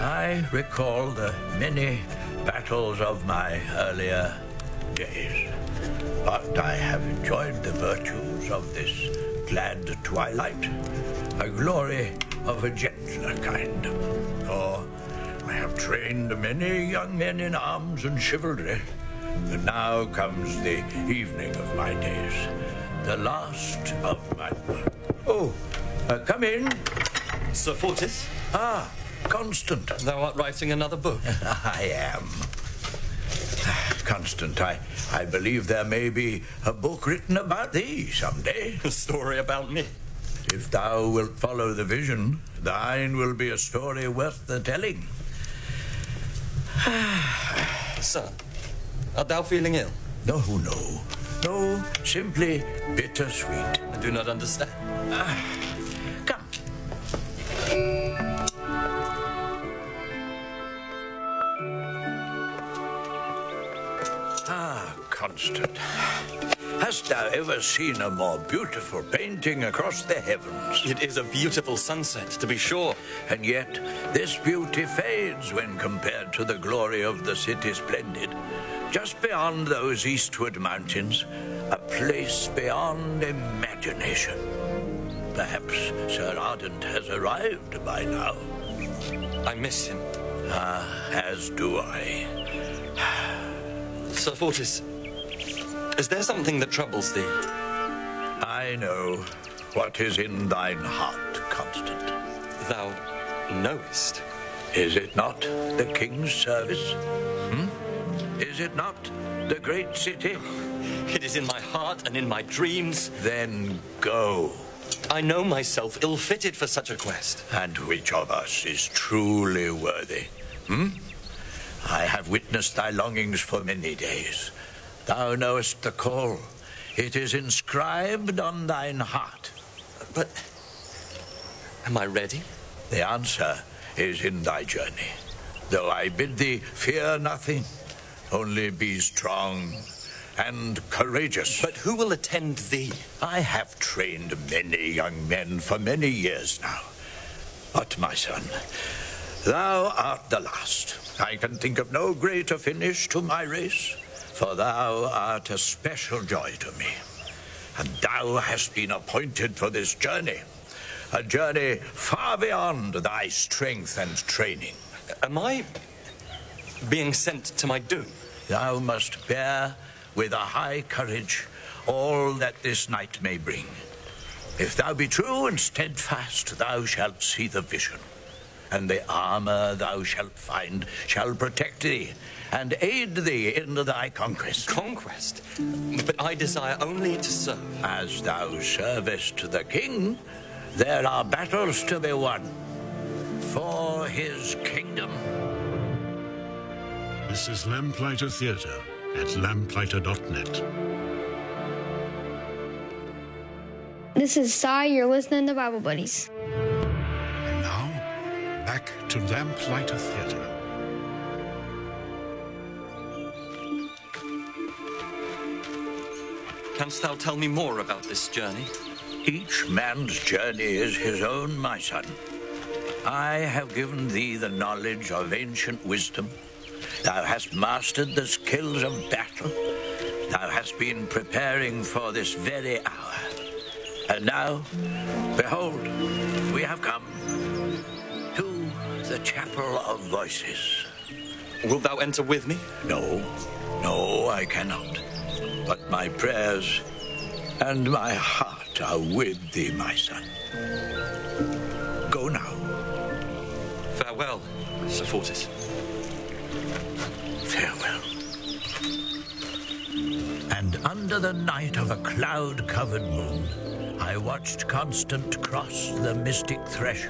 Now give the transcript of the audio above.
I recall the many battles of my earlier days, but I have enjoyed the virtues of this glad twilight, a glory of a gentler kind. For I have trained many young men in arms and chivalry, but now comes the evening of my days, the last of my work. Oh, come in. Sir Fortis? Ah, Constant. Thou art writing another book. I am. Constant, I believe there may be a book written about thee someday. A story about me. If thou wilt follow the vision, thine will be a story worth the telling. Sir, art thou feeling ill? No, simply bittersweet. I do not understand. Come. Constant, hast thou ever seen a more beautiful painting across the heavens? It is a beautiful sunset, to be sure. And yet, this beauty fades when compared to the glory of the city splendid. Just beyond those eastward mountains, a place beyond imagination. Perhaps Sir Ardent has arrived by now. I miss him. As do I. Sir Fortis, is there something that troubles thee? I know what is in thine heart, Constant. Thou knowest. Is it not the king's service? Is it not the great city? It is in my heart and in my dreams. Then go. I know myself ill-fitted for such a quest. And which of us is truly worthy? I have witnessed thy longings for many days. Thou knowest the call. It is inscribed on thine heart. But am I ready? The answer is in thy journey. Though I bid thee fear nothing, only be strong and courageous. But who will attend thee? I have trained many young men for many years now. But, my son, thou art the last. I can think of no greater finish to my race, for thou art a special joy to me. And thou hast been appointed for this journey, a journey far beyond thy strength and training. Am I being sent to my doom? Thou must bear with a high courage all that this night may bring. If thou be true and steadfast, thou shalt see the vision, and the armor thou shalt find shall protect thee and aid thee in thy conquest. Conquest? But I desire only to serve. As thou servest the king, there are battles to be won for his kingdom. This is Lamplighter Theatre at lamplighter.net. This is Sai, you're listening to Bible Buddies. And now, back to Lamplighter Theatre. Canst thou tell me more about this journey? Each man's journey is his own, my son. I have given thee the knowledge of ancient wisdom. Thou hast mastered the skills of battle. Thou hast been preparing for this very hour. And now, behold, we have come to the Chapel of Voices. Wilt thou enter with me? No, I cannot. But my prayers and my heart are with thee, my son. Go now. Farewell, Sir Fortis. Farewell. And under the night of a cloud-covered moon, I watched Constant cross the mystic threshold